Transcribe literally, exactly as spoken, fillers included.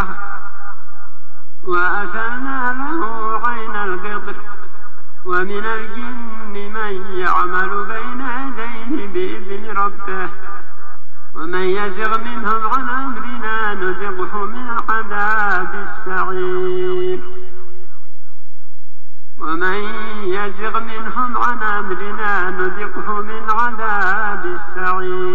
وأسلنا له عين القطر ومن الجن من يعمل بين يديه بإذن ربه ومن يزغ منهم عن أمرنا نذقه من عذاب السعير ومن يزغ منهم عن أمرنا نذقه من عذاب السعير